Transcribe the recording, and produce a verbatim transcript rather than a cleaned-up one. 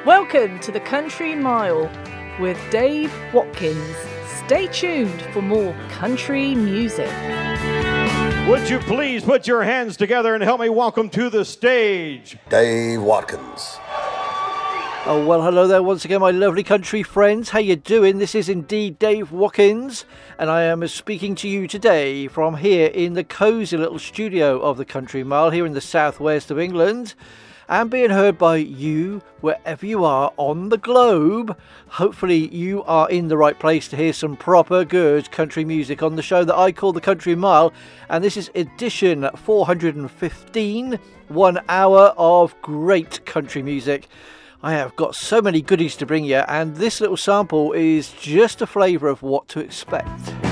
Welcome to the Country Mile with Dave Watkins. Stay tuned for more country music. Would you please put your hands together and help me welcome to the stage Dave Watkins. Oh, well, hello there once again, my lovely country friends. How you doing? This is indeed Dave Watkins, and I am speaking to you today from here in the cosy little studio of the Country Mile here in the southwest of England, and being heard by you wherever you are on the globe. Hopefully you are in the right place to hear some proper good country music on the show that I call the Country Mile, and this is edition four hundred fifteen, one hour of great country music. I have got so many goodies to bring you, and this little sample is just a flavour of what to expect.